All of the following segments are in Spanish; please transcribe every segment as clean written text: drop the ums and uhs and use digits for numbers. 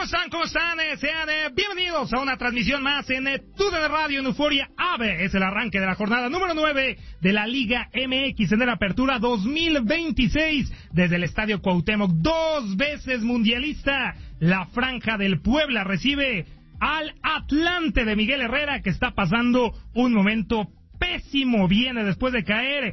están? ¿Cómo están? Sean bienvenidos a una transmisión más en TUDN Radio en Euforia AVE. Es el arranque de la jornada número 9 de la Liga MX en la apertura 2026 desde el Estadio Cuauhtémoc. 2 veces mundialista, la Franja del Puebla recibe al Atlante de Miguel Herrera, que está pasando un momento pésimo. Viene después de caer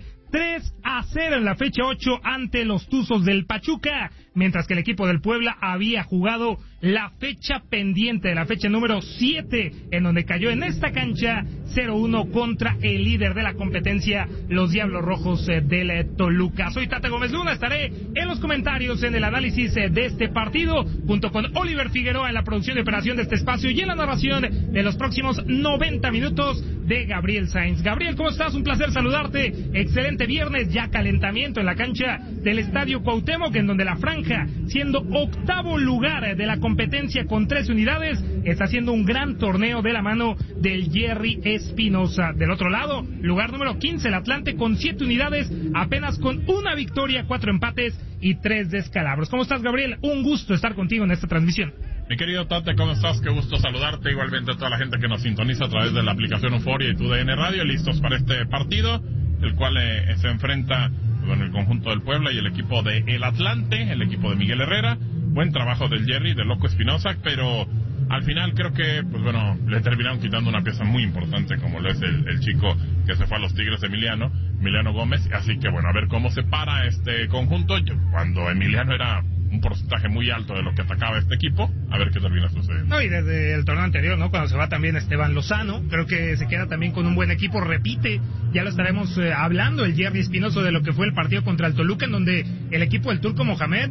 3-0 en la fecha 8 ante los Tuzos del Pachuca, mientras que el equipo del Puebla había jugado la fecha pendiente de la fecha número 7, en donde cayó en esta cancha 0-1 contra el líder de la competencia, los Diablos Rojos del Toluca. Soy Tate Gómez Luna, estaré en los comentarios en el análisis de este partido, junto con Oliver Figueroa en la producción y operación de este espacio y en la narración de los próximos 90 minutos de Gabriel Sainz. Gabriel, ¿cómo estás? Un placer saludarte. Excelente viernes, ya calentamiento en la cancha del Estadio Cuauhtémoc, en donde la Franja, siendo octavo lugar de la competencia con 3 unidades, está haciendo un gran torneo de la mano del Jerry Espinosa. Del otro lado, lugar número 15, el Atlante con 7 unidades, apenas con 1 victoria, 4 empates y 3 descalabros. ¿Cómo estás, Gabriel? Un gusto estar contigo en esta transmisión. Mi querido Tate, ¿cómo estás? Qué gusto saludarte, igualmente a toda la gente que nos sintoniza a través de la aplicación Euforia y TUDN Radio, listos para este partido, el cual se enfrenta el conjunto del Puebla y el equipo de El Atlante, el equipo de Miguel Herrera. Buen trabajo del Jerry, del Loco Espinosa, pero al final creo que, le terminaron quitando una pieza muy importante, como lo es el chico que se fue a los Tigres, Emiliano Gómez. Así que a ver cómo se para este conjunto. Cuando Emiliano era un porcentaje muy alto de lo que atacaba este equipo, a ver qué termina sucediendo. No, y desde el torneo anterior, ¿no? Cuando se va también Esteban Lozano, creo que se queda también con un buen equipo, repite, ya lo estaremos hablando, el Jerry Espinoso, de lo que fue el partido contra el Toluca, en donde el equipo del Turco Mohamed,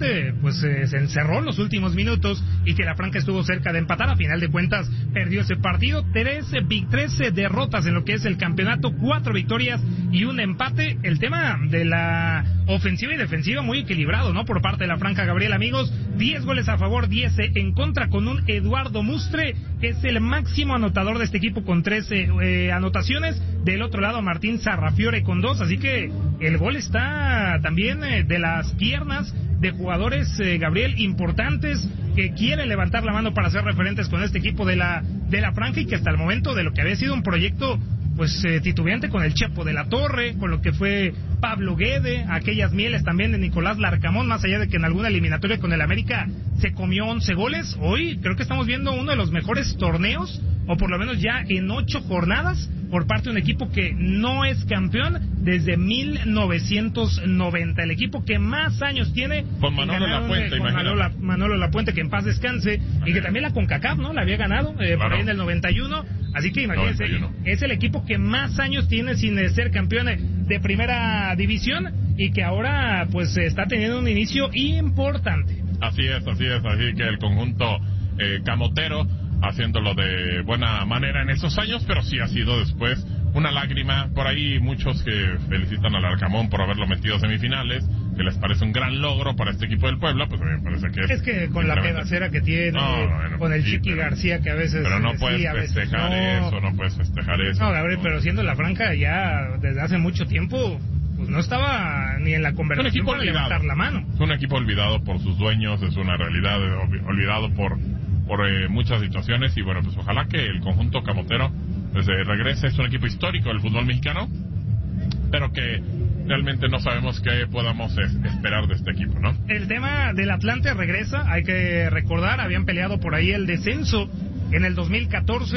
se encerró en los últimos minutos, y que la Franja estuvo cerca de empatar. A final de cuentas, perdió ese partido, 13 derrotas en lo que es el campeonato, 4 victorias y un empate. El tema de la ofensiva y defensiva muy equilibrado, ¿no? Por parte de la Franja, Gabriel, amigos, 10 goles a favor, 10 en contra, con un Eduardo Mustre, que es el máximo anotador de este equipo con 13 anotaciones. Del otro lado, Martín Sarrafiore con 2, así que el gol está también de las piernas de jugadores, Gabriel, importantes, que quieren levantar la mano para ser referentes con este equipo de la Franja, y que hasta el momento, de lo que había sido un proyecto titubeante con el Chepo de la Torre, con lo que fue Pablo Guede, aquellas mieles también de Nicolás Larcamón, más allá de que en alguna eliminatoria con el América se comió 11 goles, hoy creo que estamos viendo uno de los mejores torneos, o por lo menos ya en 8 jornadas, por parte de un equipo que no es campeón desde 1990, el equipo que más años tiene con Manolo Lapuente, Manolo Lapuente, que en paz descanse, y que también la CONCACAF, ¿no? La había ganado por ahí en el 91, así que imagínense, 91. Es el equipo que más años tiene sin ser campeón de primera división, y que ahora está teniendo un inicio importante. Así que el conjunto camotero haciéndolo de buena manera en esos años, pero sí ha sido después una lágrima. Por ahí muchos que felicitan al Arcamón por haberlo metido a semifinales, que les parece un gran logro para este equipo del Puebla, pues a mí me parece que es que con la pedacera que tiene, con el Chiqui García, que a veces pero no puedes festejar eso, no puedes festejar eso. No, Gabriel, pero siendo la Franja ya desde hace mucho tiempo, no estaba ni en la conversación para levantar la mano. Es un equipo olvidado por sus dueños, es una realidad, olvidado por muchas situaciones, y ojalá que el conjunto camotero regrese. Es un equipo histórico del fútbol mexicano, pero que realmente no sabemos qué podamos esperar de este equipo, ¿no? El tema del Atlante regresa, hay que recordar, habían peleado por ahí el descenso en el 2014,